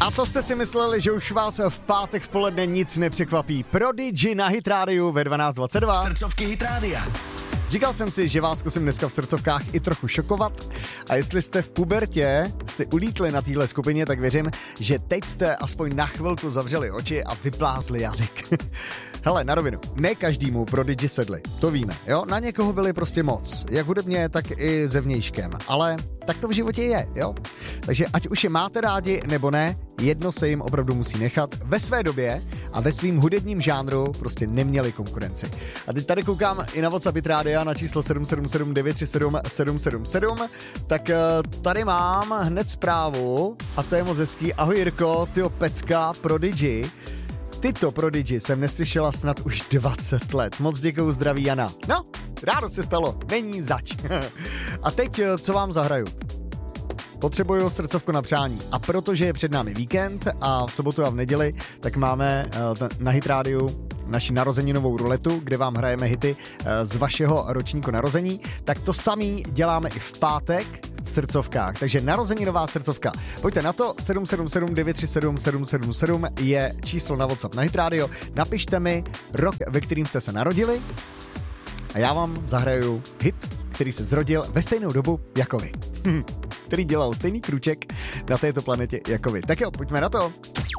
A to jste si mysleli, že už vás v pátek v poledne nic nepřekvapí. Prodigy na Hit Radio ve 12:22. Srdcovky Hit Rádia. Říkal jsem si, že vás zkusím dneska v srdcovkách i trochu šokovat a jestli jste v pubertě si ulítli na téhle skupině, tak věřím, že teď jste aspoň na chvilku zavřeli oči a vyplázli jazyk. Hele, na rovinu, ne každému Prodigy sedli, to víme, jo? Na někoho byli prostě moc, jak hudebně, tak i zevnějškem, ale tak to v životě je, jo? Takže ať už je máte rádi nebo ne, jedno se jim opravdu musí nechat. Ve své době a ve svým hudebním žánru prostě neměli konkurenci. A teď tady koukám i na WhatsApp Hit Rádia na číslo 777 937 777, tak tady mám hned zprávu a to je moc hezký. Ahoj Jirko, tyjo pecka, Prodigy. Tyto Prodigy jsem neslyšela snad už 20 let. Moc děkuju, zdraví Jana. No, rádo se stalo, není zač. A teď, co vám zahraju? Potřebuju srdcovku na přání. A protože je před námi víkend a v sobotu a v neděli, tak máme na Hit Rádiu naši narozeninovou ruletu, kde vám hrajeme hity z vašeho ročníku narození. Tak to samý děláme i v pátek v srdcovkách. Takže narozeninová srdcovka. Pojďte na to, 777 937 777 je číslo na WhatsApp na Hit Radio. Napište mi rok, ve kterým jste se narodili a já vám zahraju hit, který se zrodil ve stejnou dobu jako vy. Který dělal stejný krůček na této planetě jako vy. Tak jo, pojďme na to.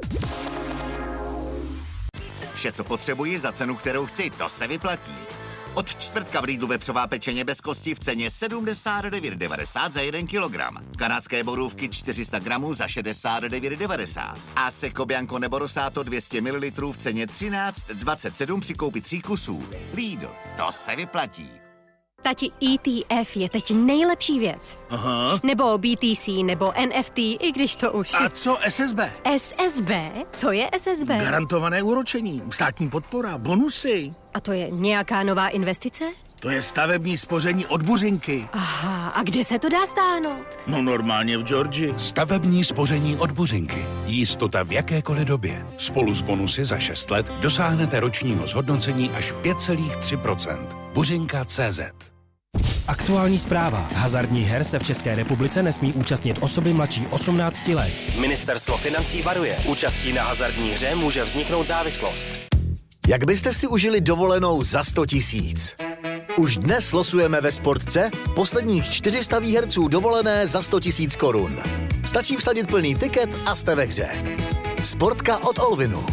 Vše, co potřebuji za cenu, kterou chci, to se vyplatí. Od čtvrtka v Lidlu vepřová pečeně bez kosti v ceně 79,90 za 1 kilogram. Kanadské borůvky 400 gramů za 69,90. A Seco Bianco nebo Rosato 200 ml v ceně 13,27 při koupi 3 kusů. Lidl, to se vyplatí. Tati, ETF je teď nejlepší věc. Aha. Nebo BTC, nebo NFT, i když to už... A co SSB? SSB? Co je SSB? Garantované úročení, státní podpora, bonusy. A to je nějaká nová investice? To je stavební spoření od Buřinky. Aha, a kde se to dá stáhnout? No normálně v Georgii. Stavební spoření od Buřinky. Jistota v jakékoliv době. Spolu s bonusy za 6 let dosáhnete ročního zhodnocení až 5,3%. Buřinka.cz. Aktuální zpráva. Hazardních her se v České republice nesmí účastnit osoby mladší 18 let. Ministerstvo financí varuje. Účastí na hazardní hře může vzniknout závislost. Jak byste si užili dovolenou za 100 000? Už dnes losujeme ve Sportce posledních 400 výherců dovolené za 100 000 korun. Stačí vsadit plný tiket a jste ve hře. Sportka od Olvinu.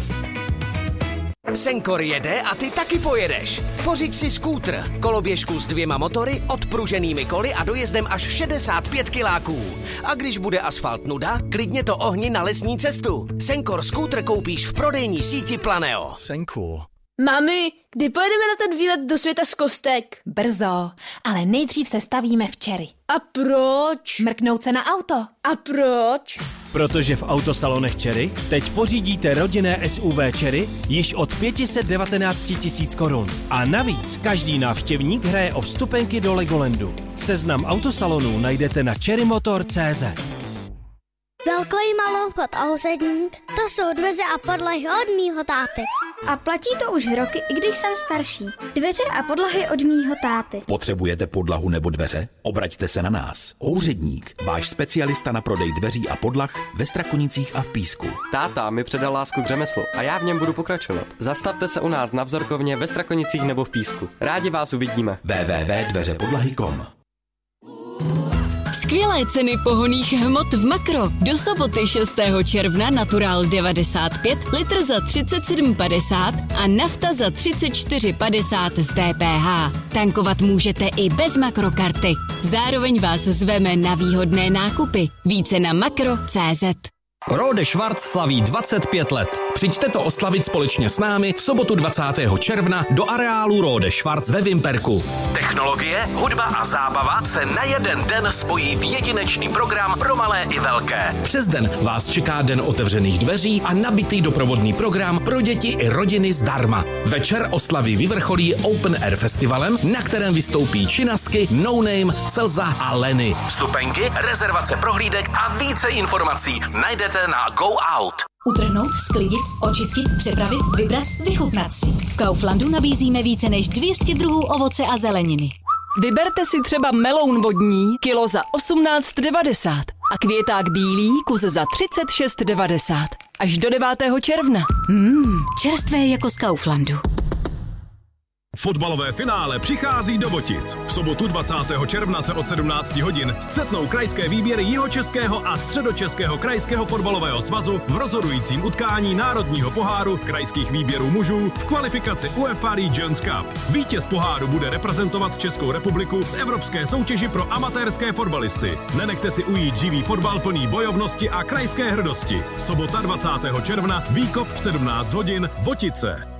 Senkor jede a ty taky pojedeš. Pořiď si skútr, koloběžku s 2 motory, odpruženými koly a dojezdem až 65 kiláků. A když bude asfalt nuda, klidně to ohni na lesní cestu. Senkor skútr koupíš v prodejní síti Planeo. Senkor. Mami, kdy pojedeme na ten výlet do světa z kostek? Brzo, ale nejdřív se stavíme v Cherry. A proč? Mrknout se na auto. A proč? Protože v autosalonech Cherry teď pořídíte rodinné SUV Cherry již od 519 000 korun. A navíc každý návštěvník hraje o vstupenky do Legolandu. Seznam autosalonů najdete na cherrymotor.cz. Velký maloobchod a Husedník, to jsou dveře a podlahy od mýho táty. A platí to už roky, i když jsem starší. Dveře a podlahy od mýho táty. Potřebujete podlahu nebo dveře? Obraťte se na nás. Houředník, váš specialista na prodej dveří a podlah ve Strakonicích a v Písku. Táta mi předal lásku k řemeslu a já v něm budu pokračovat. Zastavte se u nás na vzorkovně ve Strakonicích nebo v Písku. Rádi vás uvidíme. www.dveřepodlahy.com. Skvělé ceny pohonných hmot v Makro. Do soboty 6. června Natural 95, litr za 37,50 a nafta za 34,50 z DPH. Tankovat můžete i bez Makrokarty. Zároveň vás zveme na výhodné nákupy. Více na makro.cz. Rode Schwarz slaví 25 let. Přijďte to oslavit společně s námi v sobotu 20. června do areálu Rode Schwarz ve Vimperku. Technologie, hudba a zábava se na jeden den spojí v jedinečný program pro malé i velké. Přes den vás čeká den otevřených dveří a nabitý doprovodný program pro děti i rodiny zdarma. Večer oslavy vyvrcholí Open Air festivalem, na kterém vystoupí Činasky, No Name, Selza a Lenny. Vstupenky, rezervace prohlídek a více informací najdete na Go Out. Utrhnout, sklidit, očistit, přepravit, vybrat, vychutnat si. V Kauflandu nabízíme více než 200 druhů ovoce a zeleniny. Vyberte si třeba meloun vodní kilo za 18,90 a květák bílý kus za 36,90 až do 9. června. Čerstvé jako z Kauflandu. Fotbalové finále přichází do Votic. V sobotu 20. června se od 17 hodin střetnou krajské výběry Jihočeského a Středočeského krajského fotbalového svazu v rozhodujícím utkání národního poháru krajských výběrů mužů v kvalifikaci UEFA Regions Cup. Vítěz poháru bude reprezentovat Českou republiku v evropské soutěži pro amatérské fotbalisty. Nenechte si ujít živý fotbal plný bojovnosti a krajské hrdosti. Sobota 20. června, výkop v 17 hodin, Votice.